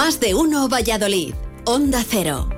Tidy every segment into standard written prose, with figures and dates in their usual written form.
Más de uno Valladolid. Onda Cero.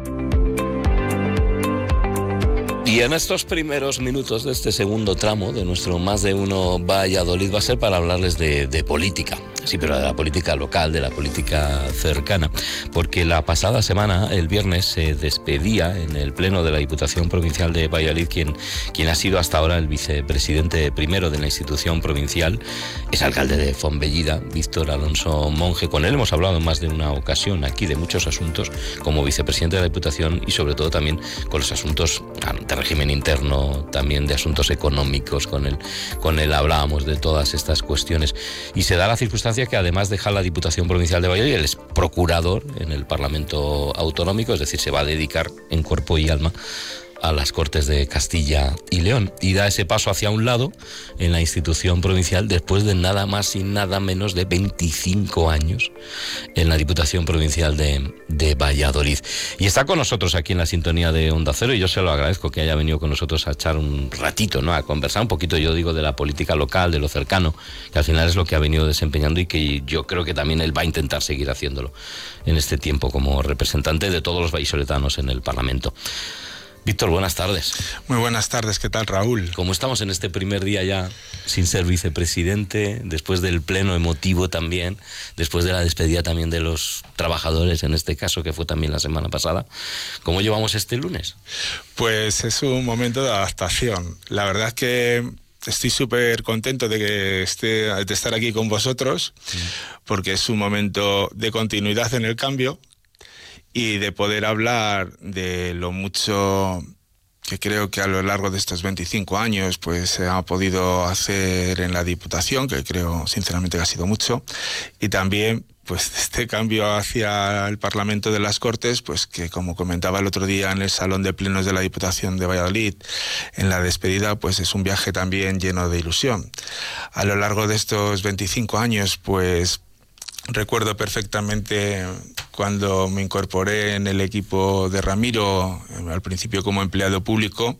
Y en estos primeros minutos de este segundo tramo de nuestro Más de uno Valladolid va a ser para hablarles de política. Sí, pero de la política local, de la política cercana. Porque la pasada semana, el viernes, se despedía en el Pleno de la Diputación Provincial de Valladolid quien ha sido hasta ahora el vicepresidente primero de la institución provincial, es alcalde de Fonbellida, Víctor Alonso Monge. Con él hemos hablado en más de una ocasión aquí de muchos asuntos como vicepresidente de la Diputación y sobre todo también con los asuntos de régimen interno, también de asuntos económicos. Con él hablábamos de todas estas cuestiones. Y se da la circunstancia que además deja la Diputación Provincial de Valladolid, él es procurador en el Parlamento Autonómico, es decir, se va a dedicar en cuerpo y alma a las Cortes de Castilla y León, y da ese paso hacia un lado en la institución provincial después de nada más y nada menos de 25 años en la Diputación Provincial de Valladolid. Y está con nosotros aquí en la sintonía de Onda Cero, y yo se lo agradezco que haya venido con nosotros a echar un ratito, ¿no?, a conversar un poquito, yo digo, de la política local, de lo cercano, que al final es lo que ha venido desempeñando y que yo creo que también él va a intentar seguir haciéndolo en este tiempo como representante de todos los vallisoletanos en el Parlamento. Víctor, buenas tardes. Muy buenas tardes, ¿qué tal, Raúl? ¿Cómo estamos en este primer día ya sin ser vicepresidente, después del pleno emotivo también, después de la despedida también de los trabajadores, en este caso, que fue también la semana pasada? ¿Cómo llevamos este lunes? Pues es un momento de adaptación. La verdad es que estoy súper contento de estar aquí con vosotros, porque es un momento de continuidad en el cambio y de poder hablar de lo mucho que creo que a lo largo de estos 25 años pues se ha podido hacer en la Diputación, que creo sinceramente que ha sido mucho, y también pues este cambio hacia el Parlamento de las Cortes, pues que como comentaba el otro día en el Salón de Plenos de la Diputación de Valladolid, en la despedida, pues es un viaje también lleno de ilusión. A lo largo de estos 25 años, pues recuerdo perfectamente cuando me incorporé en el equipo de Ramiro, al principio como empleado público,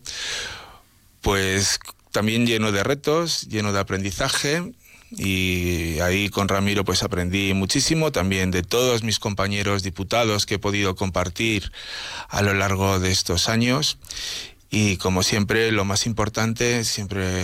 pues también lleno de retos, lleno de aprendizaje, y ahí con Ramiro pues aprendí muchísimo, también de todos mis compañeros diputados que he podido compartir a lo largo de estos años. Y como siempre, lo más importante, siempre